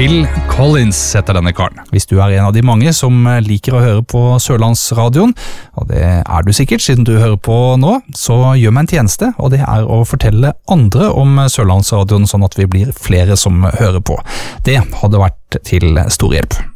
Phil Collins heter denne karen. Hvis du er en av de mange som liker å høre på Sørlandsradioen, og det er du sikkert siden du hører på nå, så gjør meg en tjeneste, og det er å fortelle andre om Sørlandsradioen sånn at vi blir flere som hører på. Det hadde vært til stor hjelp.